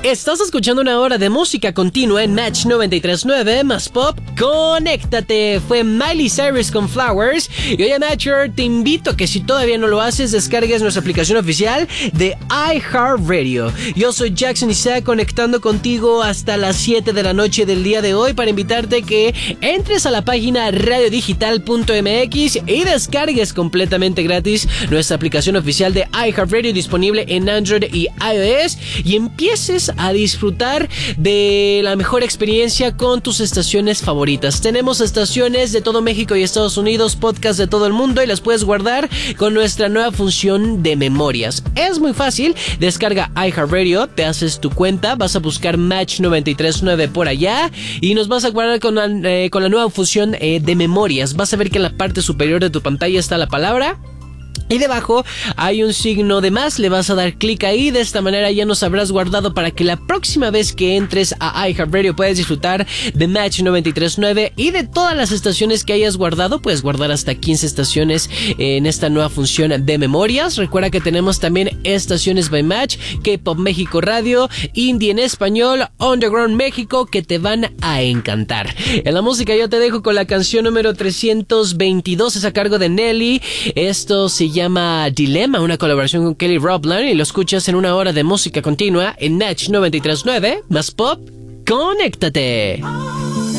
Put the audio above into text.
Estás escuchando una hora de música continua en Match 93.9 más Pop. ¡Conéctate! Fue Miley Cyrus con Flowers. Y oye, Matcher, te invito a que si todavía no lo haces, descargues nuestra aplicación oficial de iHeartRadio. Yo soy Jackson Isaac, conectando contigo hasta las 7 de la noche del día de hoy para invitarte que entres a la página radiodigital.mx y descargues completamente gratis nuestra aplicación oficial de iHeartRadio, disponible en Android y iOS, y empieces a disfrutar de la mejor experiencia con tus estaciones favoritas. Tenemos estaciones de todo México y Estados Unidos, podcasts de todo el mundo, y las puedes guardar con nuestra nueva función de memorias. Es muy fácil, descarga iHeartRadio, te haces tu cuenta, vas a buscar Match 93.9 por allá y nos vas a guardar con la nueva función de memorias. Vas a ver que en la parte superior de tu pantalla está la palabra y debajo hay un signo de más, le vas a dar clic ahí. De esta manera ya nos habrás guardado para que la próxima vez que entres a iHeartRadio puedas disfrutar de Match 93.9 y de todas las estaciones que hayas guardado. Puedes guardar hasta 15 estaciones en esta nueva función de memorias. Recuerda que tenemos también estaciones by Match, K-Pop México Radio, Indie en español, Underground México, que te van a encantar. En la música yo te dejo con la canción número 322, es a cargo de Nelly. Esto se llama Dilema, una colaboración con Kelly Rowland, y lo escuchas en una hora de música continua en Match 93.9 más Pop. ¡Conéctate!